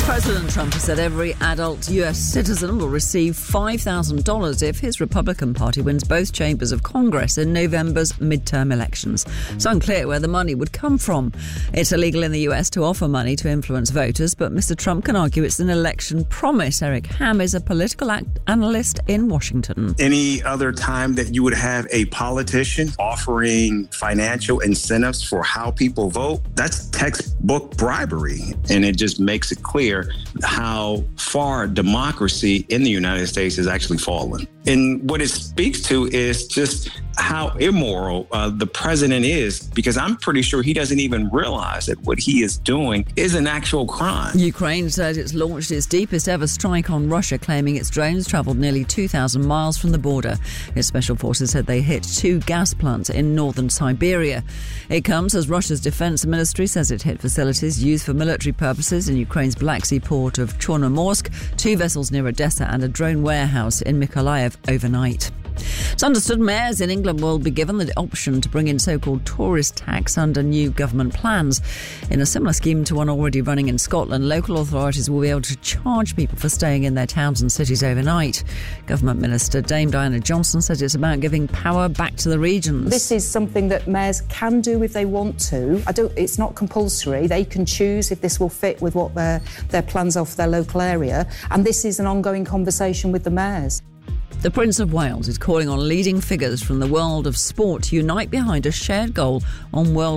President Trump has said every adult US citizen will receive $5,000 if his Republican Party wins both chambers of Congress in November's midterm elections. It's unclear where the money would come from. It's illegal in the US to offer money to influence voters, but Mr. Trump can argue it's an election promise. Eric Ham is a political analyst in Washington. Any other time that you would have a politician offering financial incentives for how people vote, that's textbook bribery. And it just makes it clear how far democracy in the United States has actually fallen. And what it speaks to is just how immoral the president is, because I'm pretty sure he doesn't even realize that what he is doing is an actual crime. Ukraine said it's launched its deepest ever strike on Russia, claiming its drones travelled nearly 2,000 miles from the border. Its special forces said they hit 2 gas plants in northern Siberia. It comes as Russia's defense ministry says it hit facilities used for military purposes in Ukraine's Black Sea port of Chornomorsk, 2 vessels near Odessa and a drone warehouse in Mykolaiv overnight. It's understood mayors in England will be given the option to bring in so-called tourist tax under new government plans. In a similar scheme to one already running in Scotland, local authorities will be able to charge people for staying in their towns and cities overnight. Government Minister Dame Diana Johnson says it's about giving power back to the regions. This is something that mayors can do if they want to. It's not compulsory. They can choose if this will fit with what their plans are for their local area. And this is an ongoing conversation with the mayors. The Prince of Wales is calling on leading figures from the world of sport to unite behind a shared goal on World